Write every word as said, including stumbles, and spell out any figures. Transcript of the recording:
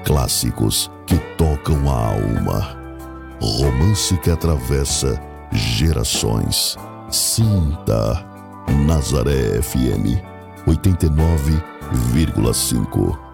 Clássicos que tocam a alma. Romance que atravessa gerações. Sinta Nazaré F M oitenta e nove vírgula cinco.